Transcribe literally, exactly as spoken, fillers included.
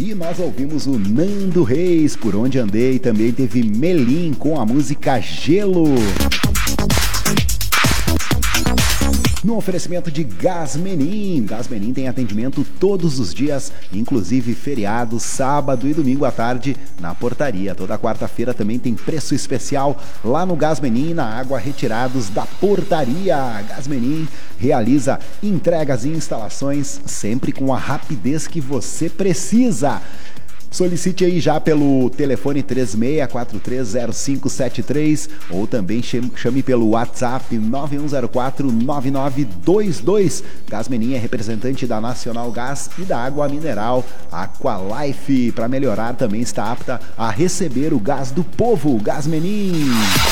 E nós ouvimos o Nando Reis, Por Onde Andei. Também teve Melim com a música Gelo. No oferecimento de Gasmenim. Gasmenim tem atendimento todos os dias, inclusive feriado, sábado e domingo à tarde, na portaria. Toda quarta-feira também tem preço especial lá no Gasmenim, na água retirados da portaria. Gasmenim realiza entregas e instalações sempre com a rapidez que você precisa. Solicite aí já pelo telefone três seis quatro três zero cinco sete três ou também chame pelo WhatsApp nove um zero quatro nove nove dois dois. Gasmenim é representante da Nacional Gás e da água mineral Aqualife. Para melhorar, também está apta a receber o gás do povo. Gasmenim.